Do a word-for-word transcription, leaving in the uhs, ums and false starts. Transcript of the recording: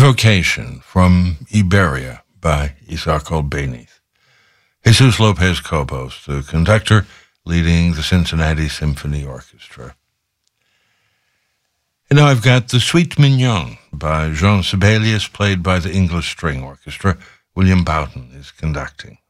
Evocation from Iberia by Isaac Albéniz. Jesus Lopez Cobos, the conductor leading the Cincinnati Symphony Orchestra. And now I've got The Suite Mignon by Jean Sibelius, played by the English String Orchestra. William Boughton is conducting.